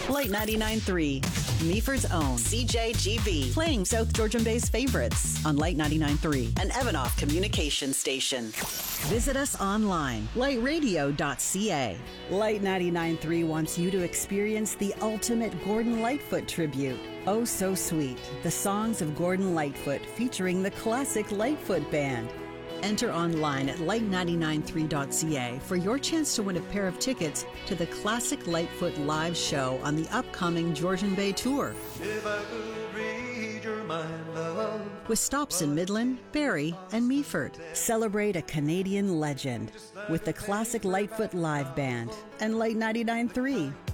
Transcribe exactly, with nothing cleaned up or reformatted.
Light ninety-nine point three, Meaford's own C J G B, playing South Georgian Bay's favorites on Light ninety-nine point three, an Evanoff communication station. Visit us online, light radio dot c a. Light ninety-nine point three wants you to experience the ultimate Gordon Lightfoot tribute. Oh So Sweet, the songs of Gordon Lightfoot featuring the classic Lightfoot Band. Enter online at light ninety-nine point three dot c a for your chance to win a pair of tickets to the Classic Lightfoot live show on the upcoming Georgian Bay Tour. If I could read your mind, love. With stops in Midland, Barrie, and Meaford. Celebrate a Canadian legend with the Classic Lightfoot Live Band and Light ninety-nine point three.